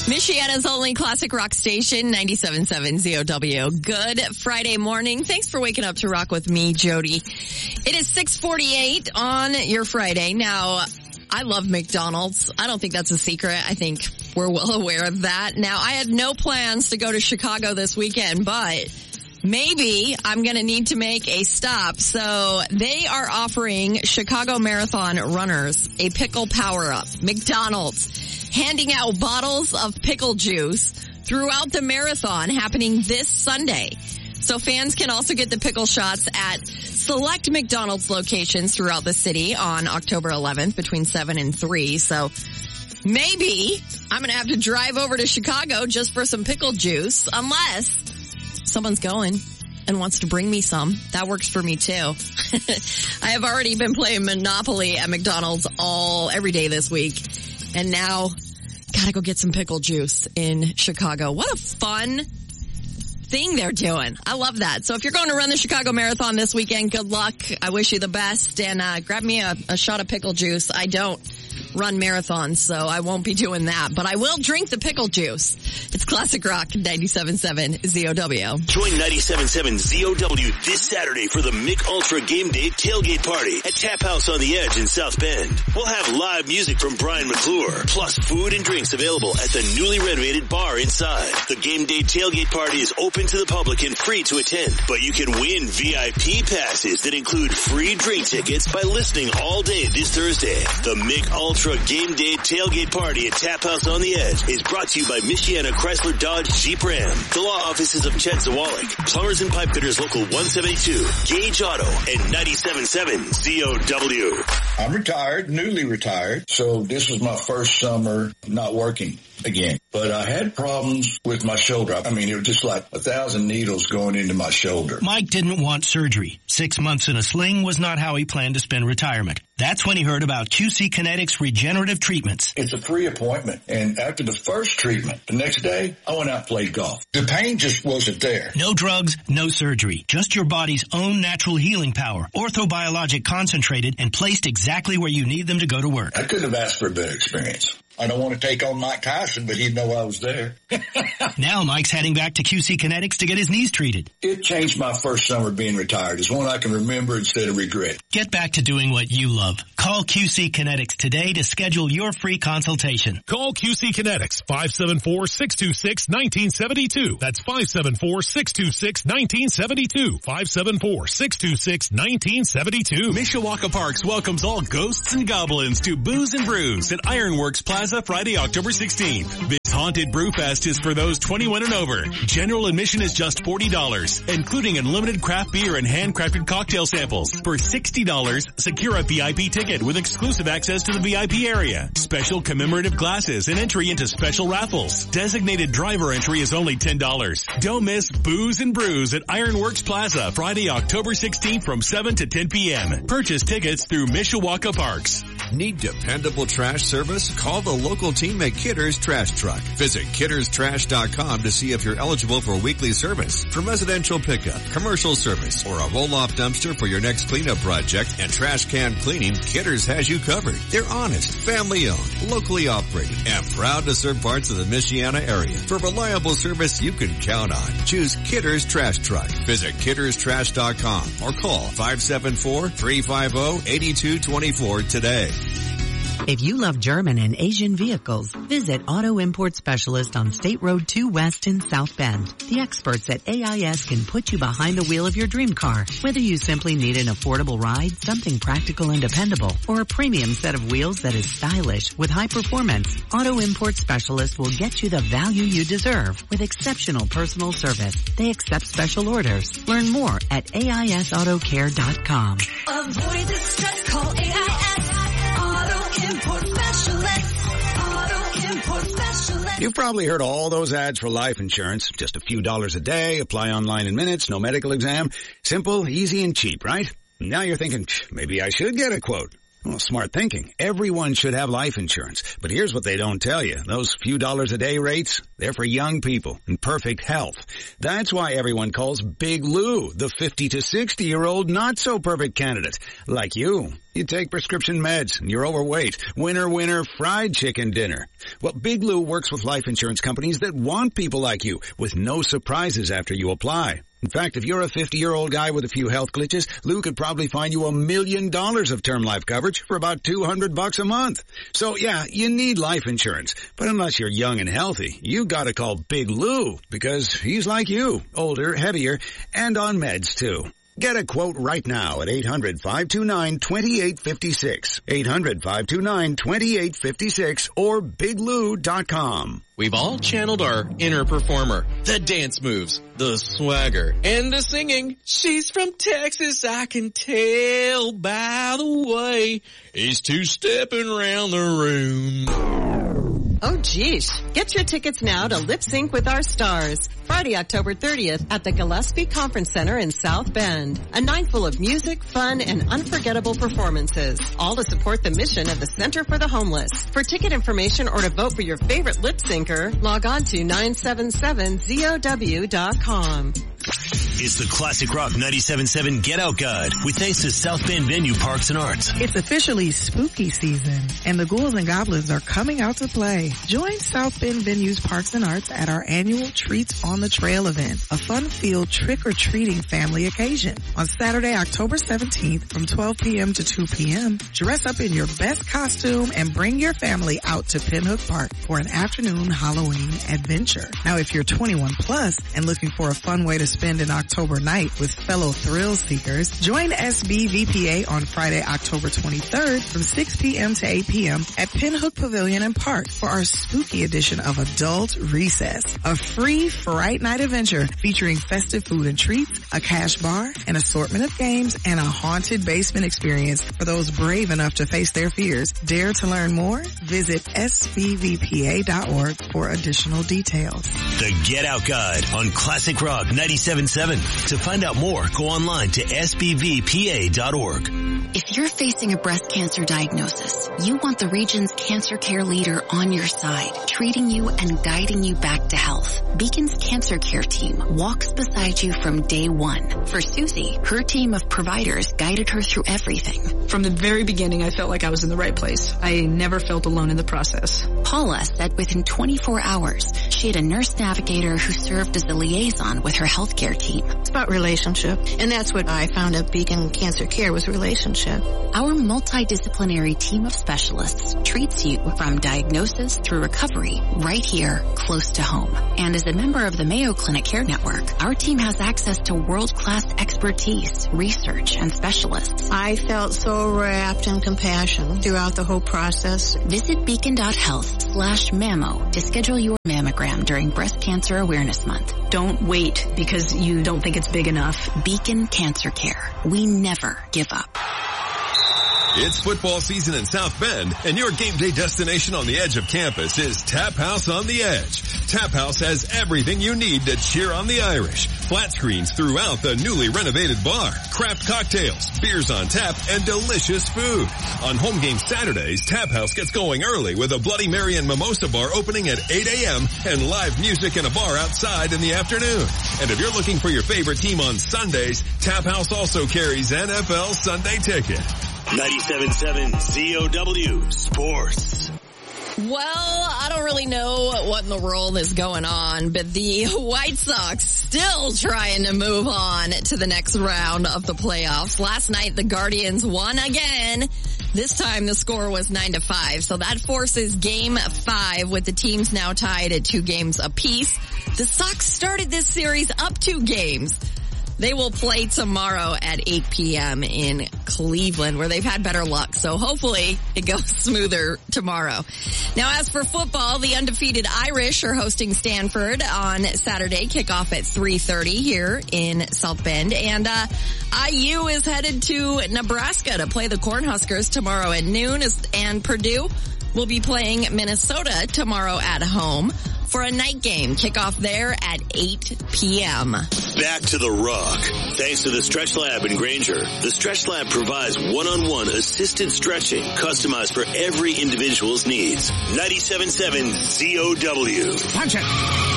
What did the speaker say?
Michiana's only classic rock station, 97.7 ZOW. Good Friday morning. Thanks for waking up to rock with me, Jody. It is 6:48 on your Friday. Now, I love McDonald's. I don't think that's a secret. I think we're well aware of that. Now, I had no plans to go to Chicago this weekend, but maybe I'm going to need to make a stop. So they are offering Chicago Marathon runners a pickle power-up. McDonald's handing out bottles of pickle juice throughout the marathon happening this Sunday. So fans can also get the pickle shots at select McDonald's locations throughout the city on October 11th between 7 and 3. So maybe I'm going to have to drive over to Chicago just for some pickle juice, unless someone's going and wants to bring me some. That works for me too. I have already been playing Monopoly at McDonald's every day this week. And now, gotta go get some pickle juice in Chicago. What a fun thing they're doing. I love that. So if you're going to run the Chicago Marathon this weekend, good luck. I wish you the best. And grab me a shot of pickle juice. I don't run marathons, so I won't be doing that. But I will drink the pickle juice. It's Classic Rock 97.7 ZOW. Join 97.7 ZOW this Saturday for the Mick Ultra Game Day Tailgate Party at Tap House on the Edge in South Bend. We'll have live music from Brian McClure, plus food and drinks available at the newly renovated bar inside. The Game Day Tailgate Party is open to the public and free to attend, but you can win VIP passes that include free drink tickets by listening all day this Thursday. The Mick Ultra Game Day Tailgate Party at Tap House on the Edge is brought to you by Michiana Chrysler Dodge Jeep Ram, the law offices of Chet Zawalik, Plumbers and Pipe Fitters Local 172, Gage Auto, and 97.7 ZOW. I'm retired, newly retired, so this was my first summer not working again. But I had problems with my shoulder. I mean, it was just like 1,000 needles going into my shoulder. Mike didn't want surgery. 6 months in a sling was not how he planned to spend retirement. That's when he heard about QC Kinetics regenerative treatments. It's a free appointment. And after the first treatment, the next day, I went out and played golf. The pain just wasn't there. No drugs, no surgery. Just your body's own natural healing power. Orthobiologic concentrated and placed exactly where you need them to go to work. I couldn't have asked for a better experience. I don't want to take on Mike Tyson, but he'd know I was there. Now Mike's heading back to QC Kinetics to get his knees treated. It changed my first summer being retired. It's one I can remember instead of regret. Get back to doing what you love. Call QC Kinetics today to schedule your free consultation. Call QC Kinetics, 574-626-1972. That's 574-626-1972. 574-626-1972. Mishawaka Parks welcomes all ghosts and goblins to Booze and Brews at Ironworks Plaza Friday, October 16th. This Haunted Brewfest is for those 21 and over. General admission is just $40, including unlimited craft beer and handcrafted cocktail samples. For $60, secure a VIP ticket with exclusive access to the VIP area, special commemorative glasses, and entry into special raffles. Designated driver entry is only $10. Don't miss Booze and Brews at Ironworks Plaza Friday, October 16th from 7 to 10 p.m. Purchase tickets through Mishawaka Parks. Need dependable trash service? Call the local team at Kidder's Trash Truck. Visit kidderstrash.com to see if you're eligible for weekly service. For residential pickup, commercial service, or a roll-off dumpster for your next cleanup project and trash can cleaning, Kidder's has you covered. They're honest, family-owned, locally operated, and proud to serve parts of the Michiana area. For reliable service you can count on, choose Kidder's Trash Truck. Visit kidderstrash.com or call 574-350-8224 today. If you love German and Asian vehicles, visit Auto Import Specialist on State Road 2 West in South Bend. The experts at AIS can put you behind the wheel of your dream car. Whether you simply need an affordable ride, something practical and dependable, or a premium set of wheels that is stylish with high performance, Auto Import Specialist will get you the value you deserve with exceptional personal service. They accept special orders. Learn more at AISAutoCare.com. Avoid the stress, call AIS. Auto Import Specialist. Auto Import Specialist. You've probably heard all those ads for life insurance. Just a few dollars a day, apply online in minutes, no medical exam. Simple, easy, and cheap, right? Now you're thinking, maybe I should get a quote. Well, smart thinking. Everyone should have life insurance. But here's what they don't tell you. Those few dollars a day rates, they're for young people in perfect health. That's why everyone calls Big Lou the 50 to 60-year-old not-so-perfect candidate. Like you. You take prescription meds and you're overweight. Winner, fried chicken dinner. Well, Big Lou works with life insurance companies that want people like you with no surprises after you apply. In fact, if you're a 50-year-old guy with a few health glitches, Lou could probably find you $1 million of term life coverage for about $200 a month. So yeah, you need life insurance. But unless you're young and healthy, you gotta call Big Lou because he's like you, older, heavier, and on meds too. Get a quote right now at 800-529-2856. 800-529-2856 or biglou.com. We've all channeled our inner performer, the dance moves, the swagger, and the singing. She's from Texas, I can tell by the way he's two-stepping around the room. Oh, geez. Get your tickets now to Lip Sync with Our Stars. Friday, October 30th at the Gillespie Conference Center in South Bend. A night full of music, fun, and unforgettable performances. All to support the mission of the Center for the Homeless. For ticket information or to vote for your favorite lip syncer, log on to 977ZOW.com. It's the Classic Rock 97.7 Get Out Guide with thanks to South Bend Venue Parks and Arts. It's officially spooky season, and the ghouls and goblins are coming out to play. Join South Bend Venue's Parks and Arts at our annual Treats on the Trail event, a fun-filled trick-or-treating family occasion. On Saturday, October 17th from 12 p.m. to 2 p.m., dress up in your best costume and bring your family out to Pinhook Park for an afternoon Halloween adventure. Now, if you're 21 plus and looking for a fun way to spend an October night with fellow thrill seekers, join SBVPA on Friday, October 23rd from 6 p.m. to 8 p.m. at Pinhook Pavilion and Park for our spooky edition of Adult Recess, a free Fright Night adventure featuring festive food and treats, a cash bar, an assortment of games, and a haunted basement experience for those brave enough to face their fears. Dare to learn more? Visit SBVPA.org for additional details. The Get Out Guide on Classic Rock 97.7. To find out more, go online to SBVPA.org. If you're facing a breast cancer diagnosis, you want the region's cancer care leader on your side, treating you and guiding you back to health. Beacon's Cancer Care team walks beside you from day one. For Susie, her team of providers guided her through everything. From the very beginning, I felt like I was in the right place. I never felt alone in the process. Paula said within 24 hours, she had a nurse navigator who served as a liaison with her healthcare team. It's about relationship, and that's what I found at Beacon Cancer Care was relationship. Our multidisciplinary team of specialists treats you from diagnosis through recovery right here, close to home. And as a member of the Mayo Clinic Care Network, our team has access to world-class expertise, research, and specialists. I felt so wrapped in compassion throughout the whole process. Visit beacon.health/mammo to schedule your mammogram during Breast Cancer Awareness Month. Don't wait because you don't think it's big enough. Beacon Cancer Care. We never give up. It's football season in South Bend, and your game day destination on the edge of campus is Tap House on the Edge. Tap House has everything you need to cheer on the Irish. Flat screens throughout the newly renovated bar, craft cocktails, beers on tap, and delicious food. On home game Saturdays, Tap House gets going early with a Bloody Mary and Mimosa bar opening at 8 a.m. and live music in a bar outside in the afternoon. And if you're looking for your favorite team on Sundays, Tap House also carries NFL Sunday Ticket. 97.7 ZOW Sports. Well, I don't really know what in the world is going on, but the White Sox still trying to move on to the next round of the playoffs. Last night, the Guardians won again. This time, the score was 9-5, so that forces Game 5 with the teams now tied at 2 games apiece. The Sox started this series up 2 games. They will play tomorrow at 8 p.m. in Cleveland, where they've had better luck. So hopefully it goes smoother tomorrow. Now, as for football, the undefeated Irish are hosting Stanford on Saturday. Kickoff at 3:30 here in South Bend. And IU is headed to Nebraska to play the Cornhuskers tomorrow at noon. And Purdue will be playing Minnesota tomorrow at home. for a night game. Kickoff there at 8 p.m. Back to the Rock. Thanks to the Stretch Lab in Granger. The Stretch Lab provides one-on-one assisted stretching customized for every individual's needs. 97.7 ZOW. Punch it.